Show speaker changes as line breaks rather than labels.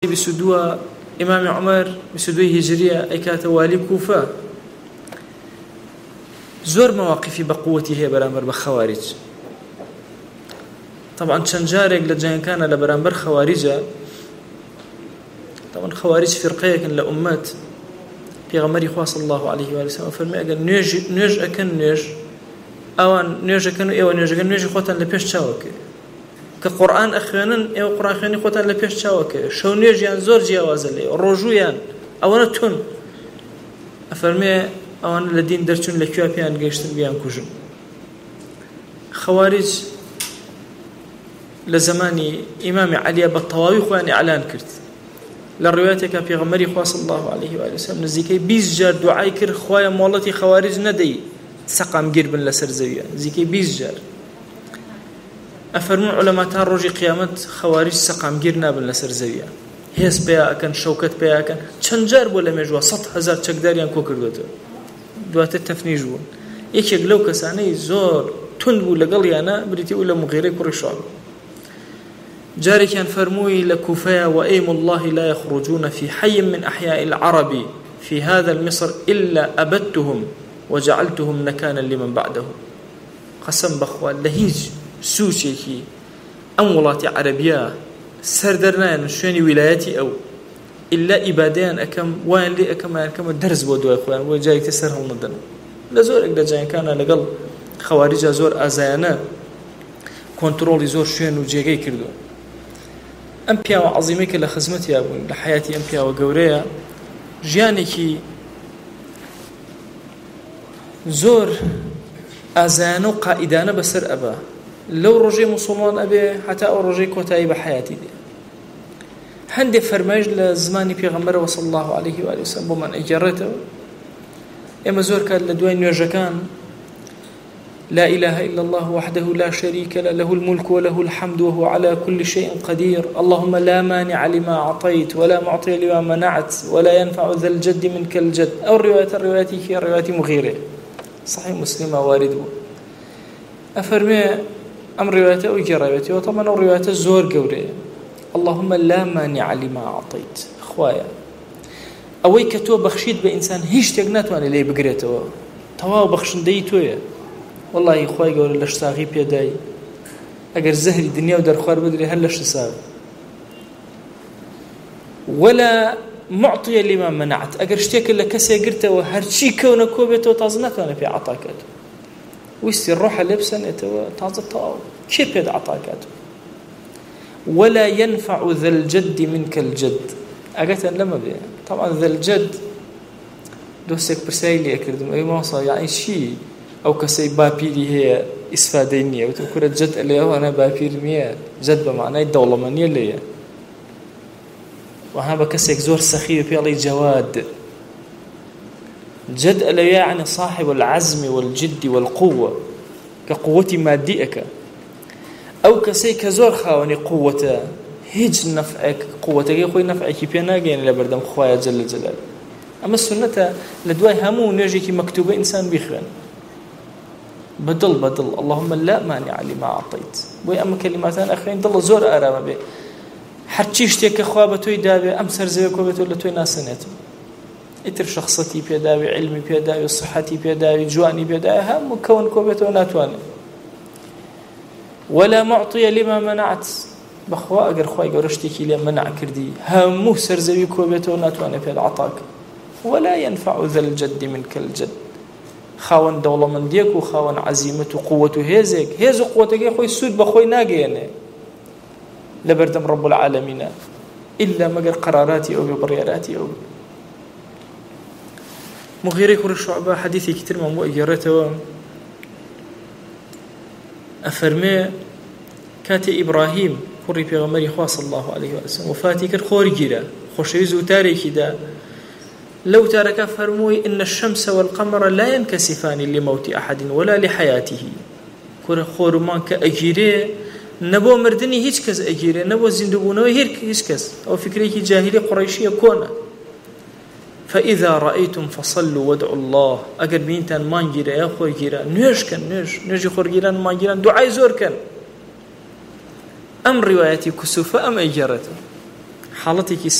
22 إمام عمر 22 هجرية أي كاتوالي كوفة زور مواقفي بقوتي هي برامبر بخوارج. طبعا شنجارك لجان كان لبرامبر خوارجة. طبعا خوارج فرقية كان لأمات في غمري خواص الله عليه وآله وسلم فرمي أقل نيج أكن نيج أوان نيج أكن إيوان نيج أكن نيج خوتان لبيش شاوك كقرآن أخوانا إيو قرآن أخواني خوتان لبيش شاوك شو نيج يان زور جيواز اللي رجو يان أوانا تون أفرمي أوان لدين درچون لكيوا بيان قيشتن بيان كوجن. خوارج لزماني إمام علي بالطواوي خواني إعلان كرت للرواياتك في غمري خواص الله عليه وآله وسلم نزيكي 20 جار دعاي كر خوايا مولتي خوارج ندي سقام قربن لسر زويا زيكي 20 جار أفرمون علماء روجي قيامت خوارج سقام قر نابن لسر زويا هيس بيا أكن شوكت بيا أكن چند جار بولا مجوا 100,000 چكداريان كو كردوتو دوات التفنيج بون يكيك لو كساني زور تندبو لقليانا بريتي ولا مغيري كوري شعب جاري كان فرموي لكوفيا وأيم الله لا يخرجون في حي من أحياء العرب في هذا المصر إلا أبدتهم وجعلتهم نكانا لمن بعدهم. قسم بخوة لهيج سوشيكي أمولاتي عربية سردرنا شواني ولاياتي أو إلا إباديان أكم وين لي أكم درز بودو أخوان وجاي تسرهم ندن لزور إقدا جاين كان لقل خوارج زور أزايانا كنترول زور شوان وجيغي كردو أمبيا وعظيمك لخزمتي أبون لحياتي أمبيا وقوريا جيانيكي زور أزانو قائدانا بسر أبا لو رجي مسلمان أبي حتى أو رجي كوتاي بحياتي دي هندي فرماج لزماني بيغمبر وصلى الله عليه وآله وسلم ومن أجرته إما زور كان لدوين يوجكان لا إله إلا الله وحده لا شريك له الملك وله الحمد وهو على كل شيء قدير اللهم لا مانع لما أعطيت ولا معطي لما منعت ولا ينفع ذا الجد منك الجد أو الرواية هي الرواية مغيرة صحيح مسلمة وارده أفرمي أم رواية أو رواية وطبعا الرواية الزور قوري اللهم لا مانع لما أعطيت أخوايا أوي كتو بخشيت بإنسان هيش تقنات وانا لي بقريته تواو بخشن ديتويا والله خوای گەورە لە شتاغی پێدای ئەگەر زەهری دنیا و دەرخوار بدرێ هەر لە شتساوی ولا معطي لما منعت ئەگەر شتێک لە کەسێ گرتەوە هەرچی کەونە کۆ بێتەوە تازە ناتوانێت پێ عەتاکات ویستی ڕۆحە لێ بسەنێتەوە تازە تەواو کێ پێت عەتاکات ولا ينفع ذا الجد منك الجد ئەگەتەن لەمە بێ طبعا ذا الجد دۆستێک پرسیای لێ کردم ئەی ماسا یعنی چی أو كسي بابيري هي إسفادينية وتذكر الجد اللي هو أنا بابير مية جد بمعنى الدولة منية اللي وأنا بكسيك زور سخي في علي جواد جد اللي يعني صاحب العزم والجد والقوة كقوتي مادئك أو كسيك زور خاوني قوته هيج نفعك قوتك يخوي نفعك بيناجين لبردم خوايا جل جلال أما السنة لدواي همو نجيكي مكتوبة إنسان بيخوان بدل اللهم لا مانع لما أعطيت بوي أما كلماتان أخرين دل زور آرام بي هرچی شتێک خوا بە تۆی داوێ ئەم سەرزەوێ کۆ بێتەوە لە تۆی ناسەنێتەوە ئیتر شخصەتی پێداوی علمی پێداوی صحەتی پێداوی جوانی پێداوی هەموو کەون کۆ بێتەوە ناتوانێت ولا معطي لما منعت بەخوا ئەگەر خوای گەورە شتێکی لێ منع کردی هەموو سەرزەوی کۆ بێتەوە ناتوانێت پێت عەتاک ولا ينفع ذا الجد منك الجد خاوەن دەوڵەمەندیەک و خاوەن عەزیمەت و قووەت و هێز و قووەتەکەی خۆی سوود بەخۆی ناگەیەنێ لبردم رب العالمين إلا مگر قراراتي أو ببرياراتي أو مغيري كور الشعبة حديثي كتير ممو إجارته أفرمي كاتي إبراهيم كوري بيغمري خواص الله عليه وسلم وفاتي كر خوري جيرا خوشيزو تاريخي دا لو تارك فرموي إن الشمس والقمر لا ينكسفان لموت أحد ولا لحياته كور خورمان كأجيري نبو مردني هیچ کس اجیره نبو زندگونوی هیچ کس او فکری جاهلی قریشیه کونه فاذا رايتم فصلوا وادعوا الله اگر بینتان مانگیره یا خو گیره نوش کن نوش خور گیرن مانگیرن دعای زور کن ام روایتی کسوفه ام اجارته حالتی